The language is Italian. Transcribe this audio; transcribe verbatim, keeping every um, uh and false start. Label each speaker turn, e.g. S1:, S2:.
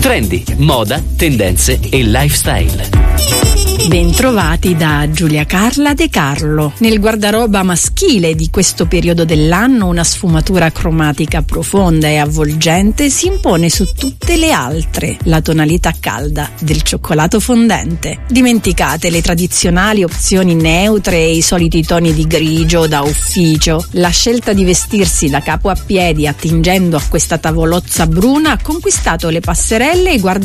S1: Trendy, moda, tendenze e lifestyle.
S2: Bentrovati da Giulia Carla De Carlo. Nel guardaroba maschile di questo periodo dell'anno una sfumatura cromatica profonda e avvolgente si impone su tutte le altre, la tonalità calda del cioccolato fondente. Dimenticate le tradizionali opzioni neutre e i soliti toni di grigio da ufficio. La scelta di vestirsi da capo a piedi attingendo a questa tavolozza bruna ha conquistato le passerelle e i guardaroba